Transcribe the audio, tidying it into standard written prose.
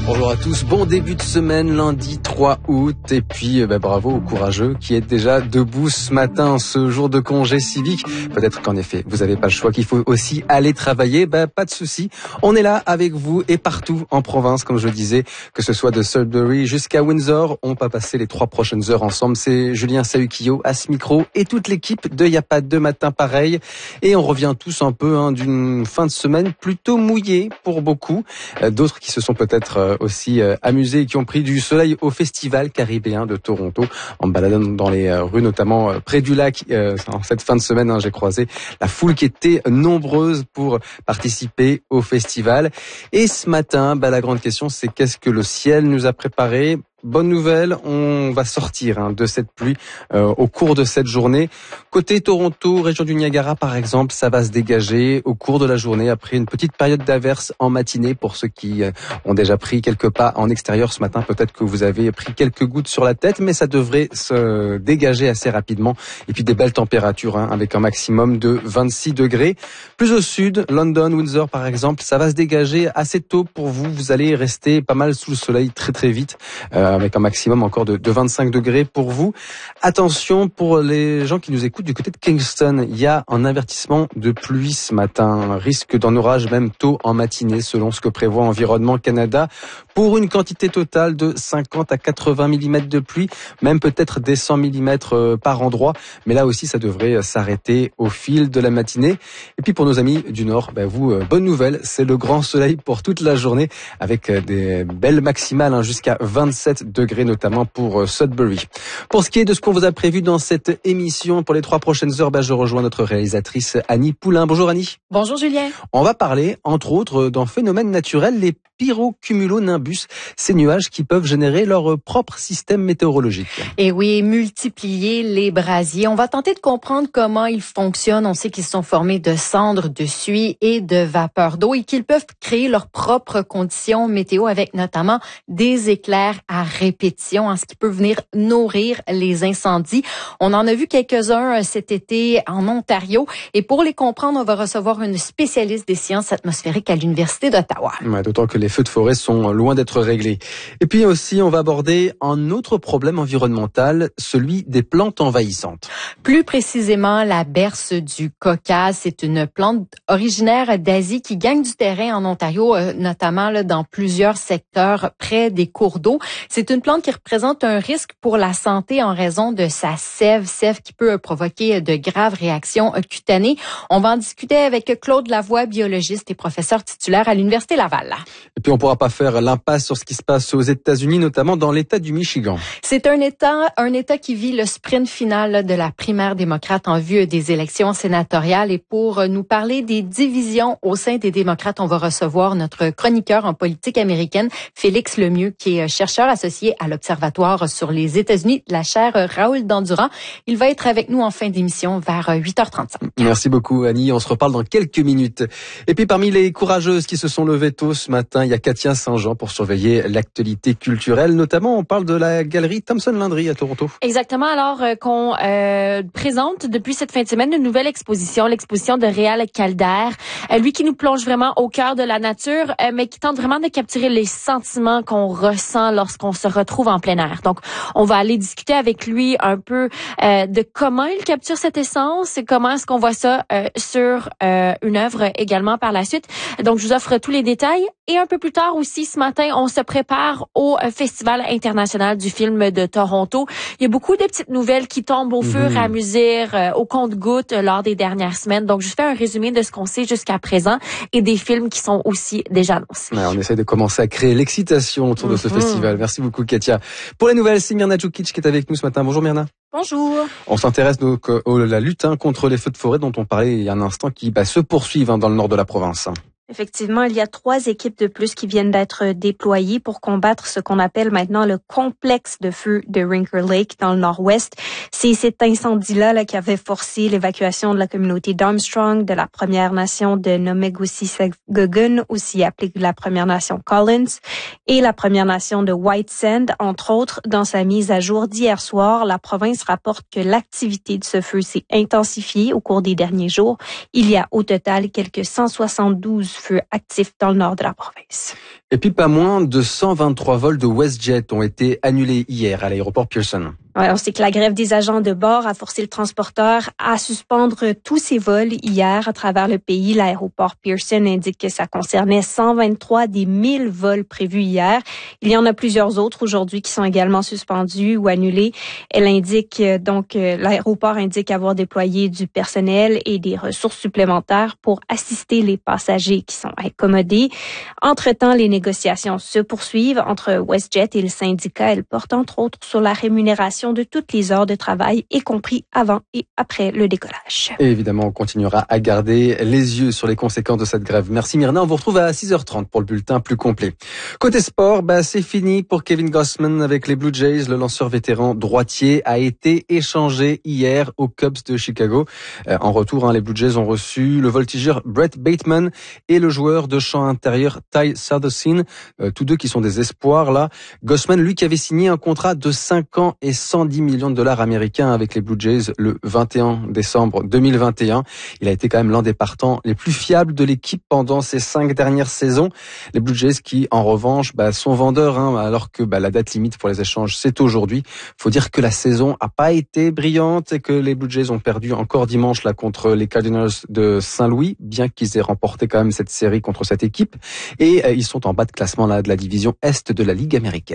Bonjour à tous, bon début de semaine, lundi 3 août, et puis bravo aux courageux qui êtes déjà debout ce matin, ce jour de congé civique. Peut-être qu'en effet, vous n'avez pas le choix, qu'il faut aussi aller travailler, pas de souci. On est là avec vous et partout en province, comme je le disais, que ce soit de Sudbury jusqu'à Windsor. On va passer les 3 prochaines heures ensemble. C'est Julien Sahuquillo à ce micro et toute l'équipe de Y'a pas de matin pareil. Et on revient tous un peu d'une fin de semaine plutôt mouillée pour beaucoup. D'autres qui se sont peut-être aussi amusés et qui ont pris du soleil au Festival caribéen de Toronto en baladant dans les rues, notamment près du lac. En cette fin de semaine, j'ai croisé la foule qui était nombreuse pour participer au festival. Et ce matin, la grande question, c'est qu'est-ce que le ciel nous a préparé ? Bonne nouvelle, on va sortir de cette pluie au cours de cette journée. Côté Toronto, région du Niagara par exemple, ça va se dégager au cours de la journée après une petite période d'averse en matinée pour ceux qui ont déjà pris quelques pas en extérieur ce matin. Peut-être que vous avez pris quelques gouttes sur la tête, mais ça devrait se dégager assez rapidement. Et puis des belles températures avec un maximum de 26 degrés. Plus au sud, London, Windsor par exemple, ça va se dégager assez tôt pour vous. Vous allez rester pas mal sous le soleil très très vite. Avec un maximum encore de 25 degrés pour vous. Attention pour les gens qui nous écoutent du côté de Kingston, il y a un avertissement de pluie ce matin, risque d'un orage même tôt en matinée selon ce que prévoit Environnement Canada pour une quantité totale de 50 à 80 mm de pluie, même peut-être des 100 mm par endroit, mais là aussi ça devrait s'arrêter au fil de la matinée. Et puis pour nos amis du Nord, bonne nouvelle, c'est le grand soleil pour toute la journée avec des belles maximales jusqu'à 27 degrés notamment pour Sudbury. Pour ce qui est de ce qu'on vous a prévu dans cette émission pour les 3 prochaines heures, je rejoins notre réalisatrice Annie Poulain. Bonjour Annie. Bonjour Julien. On va parler entre autres d'un phénomène naturel, les pyrocumulonimbus, ces nuages qui peuvent générer leur propre système météorologique. Et oui, multiplier les brasiers. On va tenter de comprendre comment ils fonctionnent. On sait qu'ils sont formés de cendres, de suie et de vapeur d'eau et qu'ils peuvent créer leurs propres conditions météo avec notamment des éclairs à répétition, ce qui peut venir nourrir les incendies. On en a vu quelques-uns cet été en Ontario et pour les comprendre, on va recevoir une spécialiste des sciences atmosphériques à l'Université d'Ottawa. Ouais, d'autant que les feux de forêt sont loin d'être réglés. Et puis aussi, on va aborder un autre problème environnemental, celui des plantes envahissantes. Plus précisément, la berce du Caucase. C'est une plante originaire d'Asie qui gagne du terrain en Ontario, notamment dans plusieurs secteurs près des cours d'eau. C'est une plante qui représente un risque pour la santé en raison de sa sève qui peut provoquer de graves réactions cutanées. On va en discuter avec Claude Lavoie, biologiste et professeur titulaire à l'Université Laval. Et puis on pourra pas faire l'impasse sur ce qui se passe aux États-Unis, notamment dans l'État du Michigan. C'est un État qui vit le sprint final de la primaire démocrate en vue des élections sénatoriales. Et pour nous parler des divisions au sein des démocrates, on va recevoir notre chroniqueur en politique américaine, Félix Lemieux, qui est chercheur associé à l'Observatoire sur les États-Unis de la chaire Raoul Dandurand. Il va être avec nous en fin d'émission vers 8h35. Merci beaucoup Annie, on se reparle dans quelques minutes. Et puis parmi les courageuses qui se sont levées tôt ce matin, il y a Katia Saint-Jean pour surveiller l'actualité culturelle. Notamment, on parle de la galerie Thompson Landry à Toronto. Exactement, alors qu'on présente depuis cette fin de semaine une nouvelle exposition, l'exposition de Réal Calder. Lui qui nous plonge vraiment au cœur de la nature, mais qui tente vraiment de capturer les sentiments qu'on ressent lorsqu'on se retrouve en plein air. Donc, on va aller discuter avec lui un peu de comment il capture cette essence et comment est-ce qu'on voit ça sur une œuvre également par la suite. Donc, je vous offre tous les détails. Et un peu plus tard aussi, ce matin, on se prépare au Festival international du film de Toronto. Il y a beaucoup de petites nouvelles qui tombent au fur et à mesure, au compte-gouttes lors des dernières semaines. Donc, je fais un résumé de ce qu'on sait jusqu'à présent et des films qui sont aussi déjà annoncés. Ouais, on essaie de commencer à créer l'excitation autour de ce festival. Merci beaucoup, Katia. Pour les nouvelles, c'est Myrna Djukic qui est avec nous ce matin. Bonjour Myrna. Bonjour. On s'intéresse donc à la lutte contre les feux de forêt dont on parlait il y a un instant qui se poursuivent dans le nord de la province. Effectivement, il y a 3 équipes de plus qui viennent d'être déployées pour combattre ce qu'on appelle maintenant le complexe de feu de Rinker Lake dans le nord-ouest. C'est cet incendie-là qui avait forcé l'évacuation de la communauté d'Armstrong, de la Première Nation de Nomegussissegun, aussi appelée la Première Nation Collins, et la Première Nation de White Sand, entre autres. Dans sa mise à jour d'hier soir, la province rapporte que l'activité de ce feu s'est intensifiée au cours des derniers jours. Il y a au total quelques 172 feux actifs dans le nord de la province. Et puis pas moins de 123 vols de WestJet ont été annulés hier à l'aéroport Pearson. Ouais, on sait que la grève des agents de bord a forcé le transporteur à suspendre tous ses vols hier à travers le pays. L'aéroport Pearson indique que ça concernait 123 des 1000 vols prévus hier. Il y en a plusieurs autres aujourd'hui qui sont également suspendus ou annulés. L'aéroport indique avoir déployé du personnel et des ressources supplémentaires pour assister les passagers qui sont incommodés. Entre-temps, les négociations se poursuivent entre WestJet et le syndicat. Elles portent entre autres sur la rémunération de toutes les heures de travail, y compris avant et après le décollage. Et évidemment, on continuera à garder les yeux sur les conséquences de cette grève. Merci Myrna, on vous retrouve à 6h30 pour le bulletin plus complet. Côté sport, c'est fini pour Kevin Gausman avec les Blue Jays. Le lanceur vétéran droitier a été échangé hier aux Cubs de Chicago. En retour, les Blue Jays ont reçu le voltigeur Brett Bateman et le joueur de champ intérieur Ty Southersin, tous deux qui sont des espoirs là. Gausman, lui, qui avait signé un contrat de 5 ans et 110 millions de dollars américains avec les Blue Jays le 21 décembre 2021. Il a été quand même l'un des partants les plus fiables de l'équipe pendant ces 5 dernières saisons. Les Blue Jays qui, en revanche, sont vendeurs, alors que la date limite pour les échanges, c'est aujourd'hui. Faut dire que la saison a pas été brillante et que les Blue Jays ont perdu encore dimanche là contre les Cardinals de Saint-Louis, bien qu'ils aient remporté quand même cette série contre cette équipe. Et ils sont en bas de classement là de la division Est de la Ligue américaine.